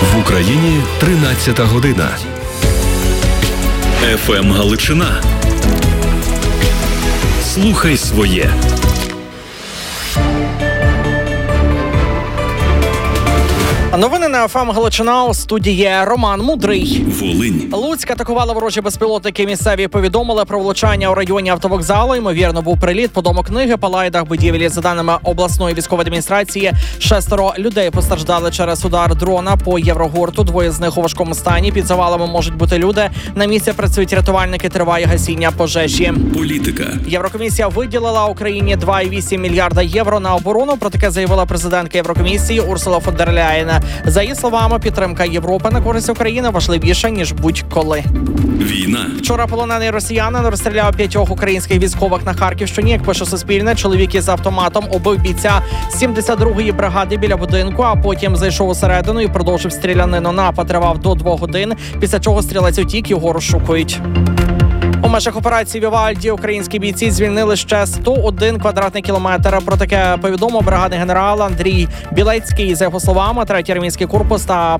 В Україні 13 година. ФМ Галичина. Слухай своє. Новини на ФМ Галичина. У студії Роман Мудрий. Волинь. Луцьк атакували ворожі безпілотники. Місцеві повідомили про влучання у районі автовокзалу. Ймовірно, був приліт по Дому книги, палає дах будівлі. За даними обласної військової адміністрації, 6 людей постраждали через удар дрона по Єврогурту. 2 з них у важкому стані. Під завалами можуть бути люди. На місці працюють рятувальники, триває гасіння пожежі. Політика. Єврокомісія виділила Україні 2,8 мільярда євро на оборону. Про таке заявила президентка Єврокомісії Урсула фон дер Ляєн. За її словами, підтримка Європи на користь України важливіша, ніж будь-коли. Війна. Вчора полонений росіянин розстріляв 5 українських військових на Харківщині. Як пише Суспільне, чоловік із автоматом убив бійця 72-ї бригади біля будинку, а потім зайшов усередину і продовжив стрілянину. Напад тривав до 2 годин, після чого стрілець утік, його розшукують. У межах операції «Вівальді» українські бійці звільнили ще 101 квадратний кілометр. Про таке повідомив бригадний генерал Андрій Білецький. За його словами, 3-й армійський корпус та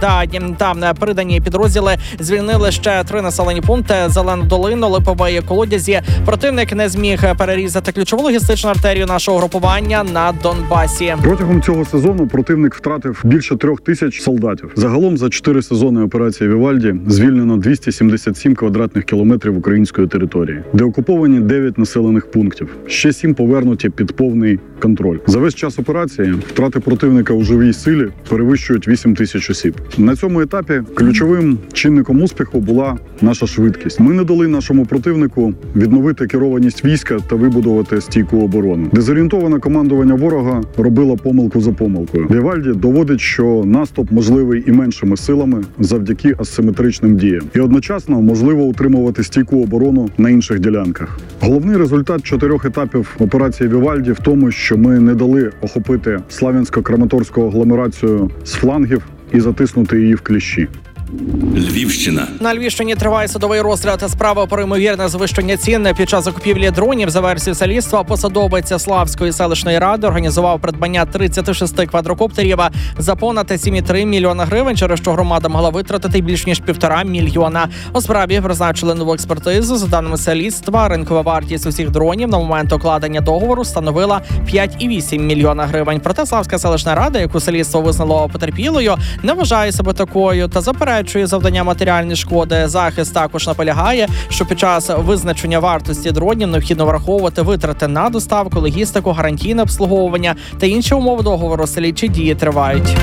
придані підрозділи звільнили ще 3 населені пункти – Зелену долину, Липове і Колодязі. Противник не зміг перерізати ключову логістичну артерію нашого групування на Донбасі. Протягом цього сезону противник втратив більше 3000 солдатів. Загалом за 4 сезони операції «Вівальді» звільнено 277 квадратних кілометрів української території, де окуповані 9 населених пунктів. Ще 7 повернуті під повний контроль. За весь час операції втрати противника у живій силі перевищують 8000 осіб. На цьому етапі ключовим чинником успіху була наша швидкість. Ми не дали нашому противнику відновити керованість війська та вибудувати стійку оборону. Дезорієнтоване командування ворога робило помилку за помилкою. «Вівальді» доводить, що наступ можливий і меншими силами завдяки асиметричним діям. І одночасно можливо утримувати стійку оборону на інших ділянках. Головний результат 4 етапів операції «Вівальді» в тому, що ми не дали охопити Славянсько-Краматорську агломерацію з флангів і затиснути її в кліщі. Львівщина. На Львівщині триває судовий розгляд справи про ймовірне завищення цін під час закупівлі дронів. За версією слідства, посадовець Славської селищної ради організував придбання 36 квадрокоптерів за понад 7,3 мільйона гривень, через що громада могла витратити більш ніж 1,5 мільйона. У справі призначили нову експертизу. За даними слідства, ринкова вартість усіх дронів на момент укладення договору становила 5,8 мільйона гривень. Проте Славська селищна рада, яку слідство визнало потерпілою, не вважає себе такою та заперечує завдання матеріальної шкоди. Захист також наполягає, що під час визначення вартості дронів необхідно враховувати витрати на доставку, логістику, гарантійне обслуговування та інші умови договору. Слідчі дії тривають.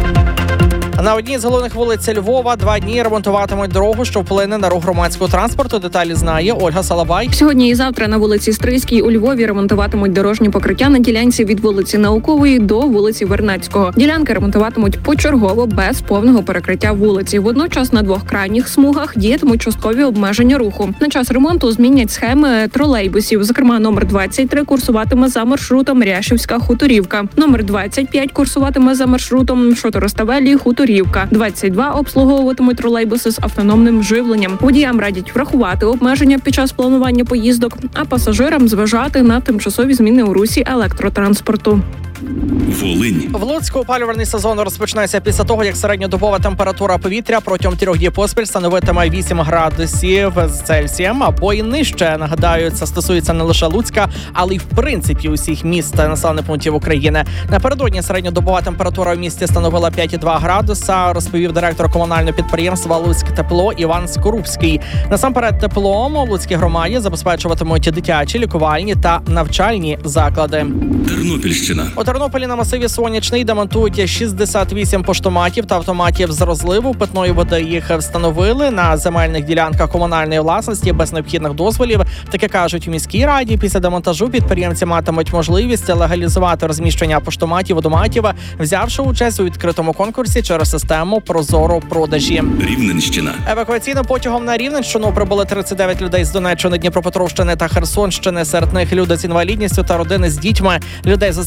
На одній з головних вулиць Львова 2 дні ремонтуватимуть дорогу, що вплине на рух громадського транспорту. Деталі знає Ольга Салабай. Сьогодні і завтра на вулиці Стрийській у Львові ремонтуватимуть дорожні покриття на ділянці від вулиці Наукової до вулиці Вернадського. Ділянки ремонтуватимуть почергово без повного перекриття вулиці. Водночас на 2 крайніх смугах діятимуть часткові обмеження руху. На час ремонту змінять схеми тролейбусів. Зокрема, номер 23 курсуватиме за маршрутом Ряшівська-Хуторівка. Номер 25 курсуватиме за маршрутом Шотороставелі-Хуторівка. 22 обслуговуватимуть тролейбуси з автономним живленням. Водіям радять врахувати обмеження під час планування поїздок, а пасажирам зважати на тимчасові зміни у русі електротранспорту. Волинь. В Луцьку опалювальний сезон розпочнеться після того, як середньодобова температура повітря протягом 3 днів поспіль становитиме 8 градусів з Цельсієм або і нижче. Нагадаю, це стосується не лише Луцька, але й в принципі усіх міст та населених пунктів України. Напередодні середньодобова температура в місті становила 5,2 градуса, розповів директор комунального підприємства «Луцьктепло» Іван Скорубський. Насамперед теплом у Луцькій громаді забезпечуватимуть дитячі, лікувальні та навчальні заклади. Тернопільщина. У Тернополі на масиві Сонячний демонтують 68 поштоматів та автоматів з розливу питної води. Їх встановили на земельних ділянках комунальної власності без необхідних дозволів. Таке кажуть у міській раді. Після демонтажу підприємці матимуть можливість легалізувати розміщення поштоматів-автоматів, взявши участь у відкритому конкурсі через систему «Прозоро-продажі». Рівненщина. Евакуаційним потягом на Рівненщину прибули 39 людей з Донеччини, Дніпропетровщини та Херсонщини. Серед них люди з інвалідністю та родини з дітьми. Людей зустріли та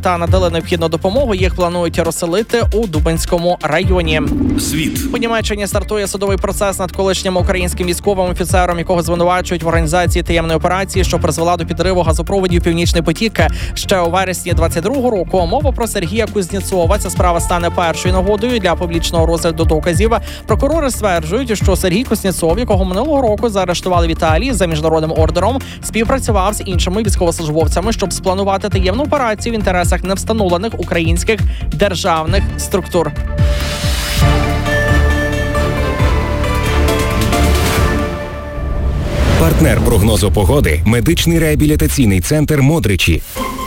та надали необхідну допомогу. Їх планують розселити у Дубенському районі. Світ. У Німеччині стартує судовий процес над колишнім українським військовим офіцером, якого звинувачують в організації таємної операції, що призвела до підриву газопроводів «Північний потік» ще у вересні 22-го року. Мова про Сергія Кузнєцова. Ця справа стане першою нагодою для публічного розгляду доказів. Прокурори стверджують, що Сергій Кузнєцов, якого минулого року заарештували в Італії за міжнародним ордером, співпрацював з іншими військовослужбовцями, щоб спланувати таємну операцію в інтересах невстановлених українських державних структур. Партнер прогнозу погоди – медичний реабілітаційний центр «Модричі».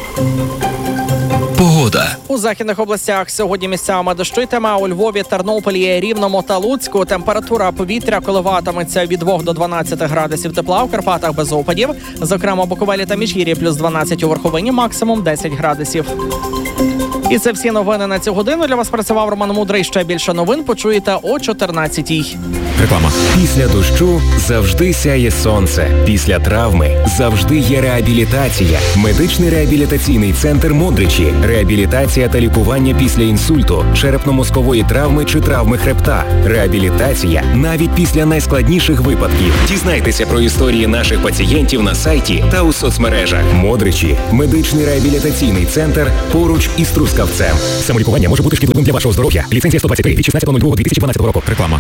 Погода. У західних областях сьогодні місцями дощитиме, а у Львові, Тернополі, Рівному та Луцьку температура повітря коливатиметься від 2 до 12 градусів тепла, у Карпатах без опадів. Зокрема, Буковелі та Міжгір'ї плюс 12, у Верховині максимум 10 градусів. І це всі новини на цю годину. Для вас працював Роман Мудрий. Ще більше новин почуєте о 14-й. Реклама. Після дощу завжди сяє сонце. Після травми завжди є реабілітація. Медичний реабілітаційний центр «Модричі». Реабілітація та лікування після інсульту, черепно-мозкової травми чи травми хребта. Реабілітація навіть після найскладніших випадків. Дізнайтеся про історії наших пацієнтів на сайті та у соцмережах. «Модричі» – медичний реабілітаційний центр поруч із Трускавцем. Самолікування може бути шкідливим для вашого здоров'я. Ліцензія 123 від 16.02.2012 року. Реклама.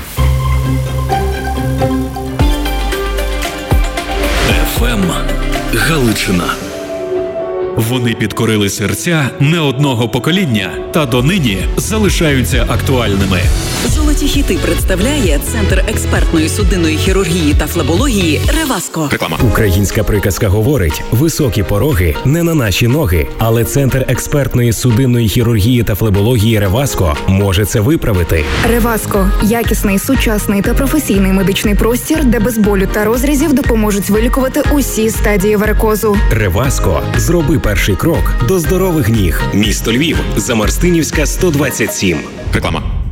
ФМ Галичина. Вони підкорили серця не одного покоління та донині залишаються актуальними. Золоті хіти представляє Центр експертної судинної хірургії та флебології «Реваско». Реклама. Українська приказка говорить: високі пороги не на наші ноги. Але Центр експертної судинної хірургії та флебології «Реваско» може це виправити. Реваско – якісний, сучасний та професійний медичний простір, де без болю та розрізів допоможуть вилікувати усі стадії варикозу. «Реваско» – зроби перший крок до здорових ніг. Місто Львів, Замарстинівська, 127. Реклама.